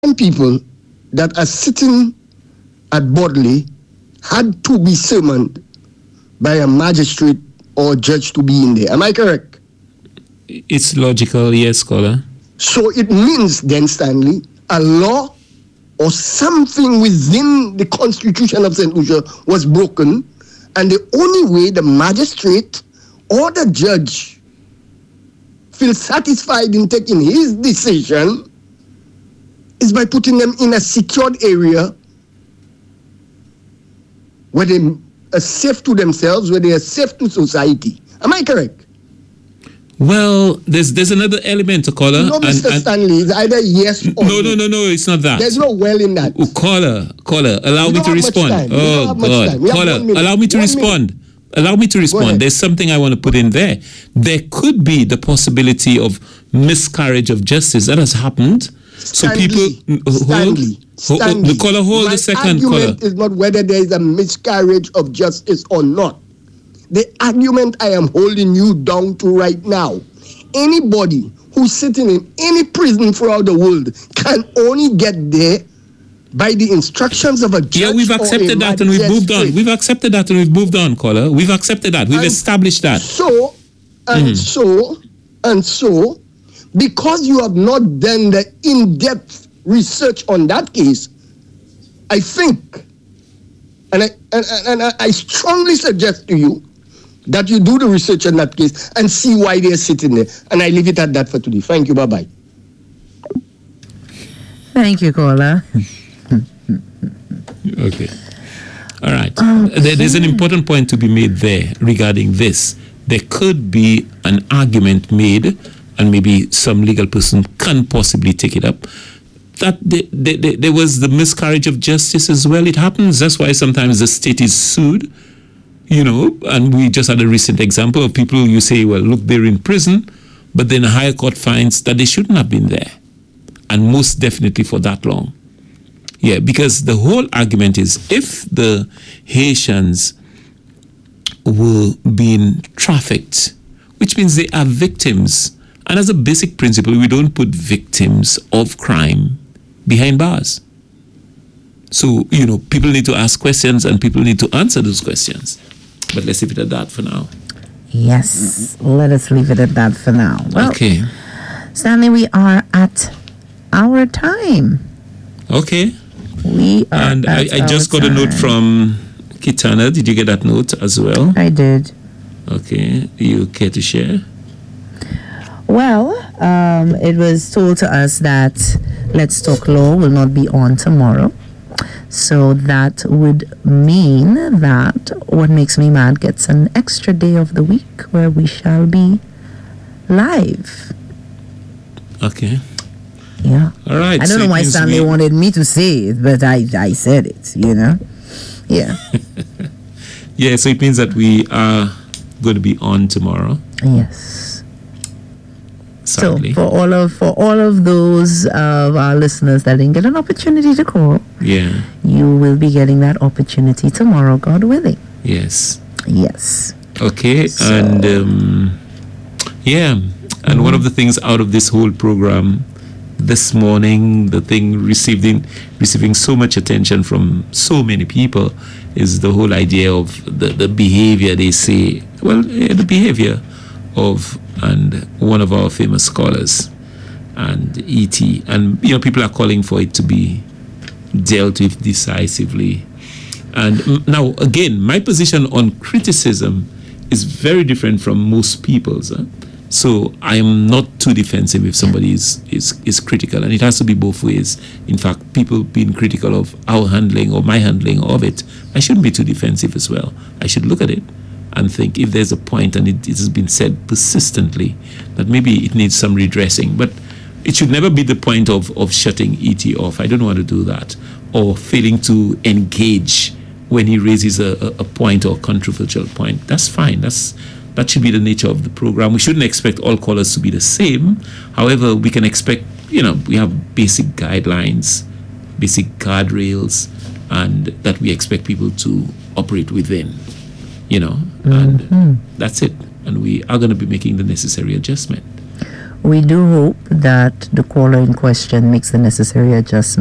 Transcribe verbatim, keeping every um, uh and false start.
Some people that are sitting at Bodley had to be summoned by a magistrate or judge to be in there. Am I correct? It's logical, yes, scholar. So it means then, Stanley, a law or something within the Constitution of Saint Lucia was broken, and the only way the magistrate or the judge feels satisfied in taking his decision is by putting them in a secured area where they are safe to themselves, where they are safe to society. Am I correct? Well, there's there's another element to caller. No, Mister And, and Stanley, it's either yes or no. No, no, no, it's not that. There's no well in that. Oh, caller, caller, allow we me to respond. Oh, God. Caller, allow me to one respond. Minute. Allow me to respond. There's something I want to put in there. There could be the possibility of miscarriage of justice. That has happened. Stanley, so people Stanley, hold, Stanley, hold, the caller, hold my a second, argument caller. is not whether there is a miscarriage of justice or not. The argument I am holding you down to right now, anybody who's sitting in any prison throughout the world can only get there by the instructions of a judge. Yeah, we've accepted that and we've moved on. We've accepted that and we've moved on, caller. We've accepted that. We've and established that. So, and mm. so, and so, because you have not done the in-depth research on that case, I think, and I, and, and I strongly suggest to you that you do the research on that case and see why they're sitting there. And I leave it at that for today. Thank you. Bye-bye. Thank you, caller. Okay. All right. Okay. There, there's an important point to be made there regarding this. There could be an argument made, and maybe some legal person can possibly take it up, that the, the, the, there was the miscarriage of justice as well. It happens. That's why sometimes the state is sued, you know, and we just had a recent example of people you say, well, look, they're in prison, but then a higher court finds that they shouldn't have been there, and most definitely for that long. Yeah, because the whole argument is if the Haitians were being trafficked, which means they are victims. And as a basic principle, we don't put victims of crime behind bars. So, you know, people need to ask questions and people need to answer those questions. But let's leave it at that for now. Yes, let us leave it at that for now. Well, okay. Stanley, we are at our time. Okay. We are And at I, I just got time. a note from Kitana. Did you get that note as well? I did. Okay. You care to share? Well, um, it was told to us that Let's Talk Law will not be on tomorrow. So that would mean that What Makes Me Mad gets an extra day of the week where we shall be live. Okay. Yeah. All right. I don't so know why Stanley we... wanted me to say it, but I, I said it, you know. Yeah. Yeah, so it means that we are going to be on tomorrow. Yes. Sadly. So for all of for all of those of our listeners that didn't get an opportunity to call, yeah, you will be getting that opportunity tomorrow, God willing. Yes. Yes. Okay, so. and um, yeah, and mm-hmm. one of the things out of this whole program this morning, the thing receiving receiving so much attention from so many people is the whole idea of the, the behavior, they say, well, yeah, the behavior of and one of our famous scholars and E T, and you know, people are calling for it to be dealt with decisively. And now again, my position on criticism is very different from most people's. Huh? So I am not too defensive if somebody is, is, is critical, and it has to be both ways. In fact, people being critical of our handling or my handling of it, I shouldn't be too defensive as well. I should look at it and think if there's a point and it, it has been said persistently that maybe it needs some redressing. But it should never be the point of, of shutting E T off. I don't want to do that. Or failing to engage when he raises a, a, a point or a controversial point. That's fine. That's That should be the nature of the program. We shouldn't expect all callers to be the same. However, we can expect, you know, we have basic guidelines, basic guardrails, and that we expect people to operate within, you know, and mm-hmm. that's it. And we are going to be making the necessary adjustment. We do hope that the caller in question makes the necessary adjustments.